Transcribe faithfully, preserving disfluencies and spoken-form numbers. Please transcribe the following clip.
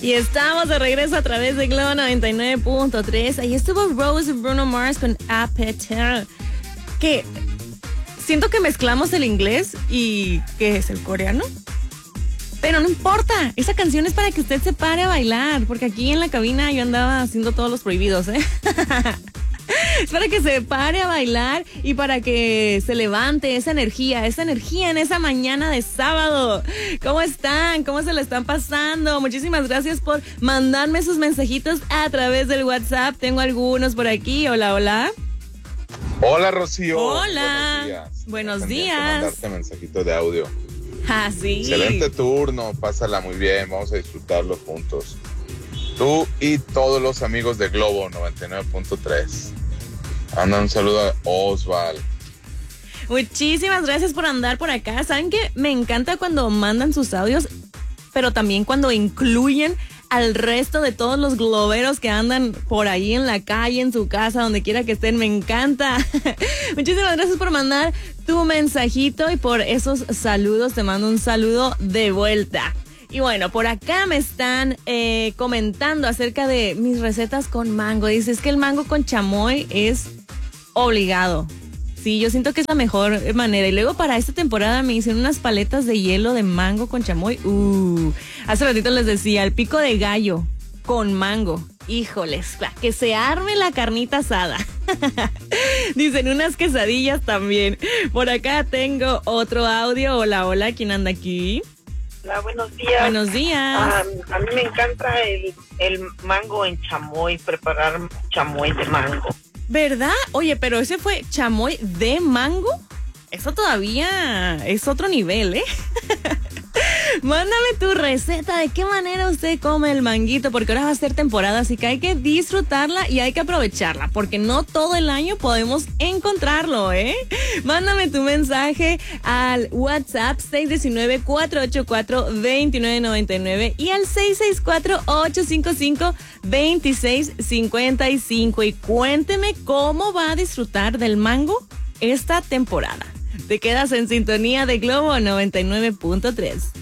Y estamos de regreso a través de Globo noventa y nueve punto tres. Ahí estuvo Rose Bruno Mars con Appetite. Que siento que mezclamos el inglés y ¿qué es el coreano? Pero no importa, esa canción es para que usted se pare a bailar, porque aquí en la cabina yo andaba haciendo todos los prohibidos, ¿eh? Es para que se pare a bailar y para que se levante esa energía, esa energía en esa mañana de sábado. ¿Cómo están? ¿Cómo se la están pasando? Muchísimas gracias por mandarme sus mensajitos a través del WhatsApp. Tengo algunos por aquí. Hola, hola. Hola, Rocío. Hola. Buenos días. Buenos días. Mandarte mensajito de audio. Ah, sí. Excelente turno, pásala muy bien, vamos a disfrutarlo juntos. Tú y todos los amigos de Globo noventa y nueve punto tres. Anda un saludo a Osval. Muchísimas gracias por andar por acá. ¿Saben qué? Me encanta cuando mandan sus audios, pero también cuando incluyen al resto de todos los globeros que andan por ahí en la calle, en su casa, donde quiera que estén. Me encanta. Muchísimas gracias por mandar tu mensajito y por esos saludos. Te mando un saludo de vuelta. Y bueno, por acá me están eh, comentando acerca de mis recetas con mango. Dice, es que el mango con chamoy es obligado. Sí, yo siento que es la mejor manera. Y luego para esta temporada me hicieron unas paletas de hielo de mango con chamoy. Uh, hace ratito les decía, el pico de gallo con mango. Híjoles, que se arme la carnita asada. Dicen unas quesadillas también. Por acá tengo otro audio. Hola, hola, ¿quién anda aquí? Hola, buenos días. Buenos días. Um, a mí me encanta el, el mango en chamoy, preparar chamoy de mango. ¿Verdad? Oye, pero ese fue chamoy de mango. Eso todavía es otro nivel, ¿eh? Mándame tu receta de qué manera usted come el manguito, porque ahora va a ser temporada, así que hay que disfrutarla y hay que aprovecharla, porque no todo el año podemos encontrarlo, ¿eh? Mándame tu mensaje al WhatsApp seis uno nueve, cuatro ocho cuatro, dos nueve nueve nueve y al seis seis cuatro, ocho cinco cinco, dos seis cinco cinco y cuénteme cómo va a disfrutar del mango esta temporada. Te quedas en sintonía de Globo noventa y nueve punto tres.